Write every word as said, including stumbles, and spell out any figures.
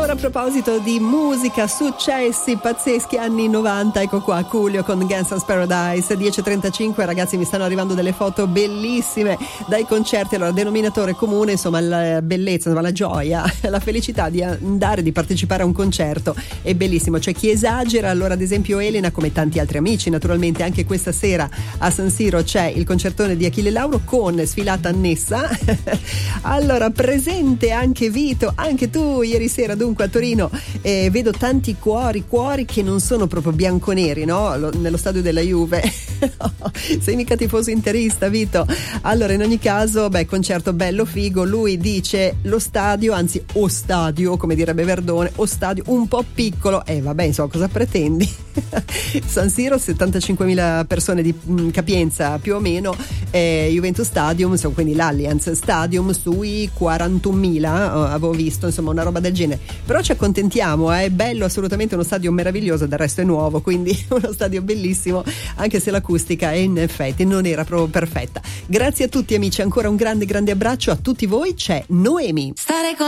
Allora, a proposito di musica, successi pazzeschi anni novanta, ecco qua Coolio con Gangsta's Paradise. Dieci e trentacinque, ragazzi, mi stanno arrivando delle foto bellissime dai concerti. Allora, denominatore comune, insomma, la bellezza, insomma, la gioia, la felicità di andare, di partecipare a un concerto è bellissimo. C'è chi esagera, allora ad esempio Elena, come tanti altri amici, naturalmente anche questa sera a San Siro c'è il concertone di Achille Lauro con sfilata annessa. Allora, presente anche Vito, anche tu ieri sera dunque a Torino, eh, vedo tanti cuori, cuori che non sono proprio bianconeri, no? Lo, nello stadio della Juve. Sei mica tifoso interista, Vito? Allora, in ogni caso, beh, concerto bello, figo. Lui dice lo stadio, anzi o stadio, come direbbe Verdone, o stadio un po' piccolo. E eh, vabbè, insomma, cosa pretendi? San Siro, settantacinquemila persone di mh, capienza più o meno, eh, Juventus Stadium, insomma, quindi l'Allianz Stadium sui quarantunomila, oh, avevo visto, insomma, una roba del genere. Però ci accontentiamo, eh? È bello, assolutamente uno stadio meraviglioso, del resto è nuovo, quindi uno stadio bellissimo, anche se l'acustica in effetti non era proprio perfetta. Grazie a tutti amici, ancora un grande grande abbraccio a tutti voi. C'è Noemi. Stare con